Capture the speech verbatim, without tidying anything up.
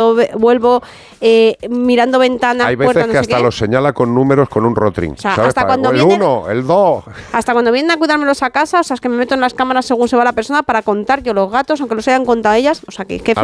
vuelvo, vuelvo eh, mirando ventanas. Hay veces puertas, no que sé hasta qué. los señala con números con un rotring. O sea, ¿sabes? hasta Para, cuando el vienen, uno, el dos. Hasta cuando vienen a cuidármelos a casa, o sea, es que me meto en las cámaras según se va la persona para contar yo los gatos, aunque los hayan contado ellas. O sea, que, que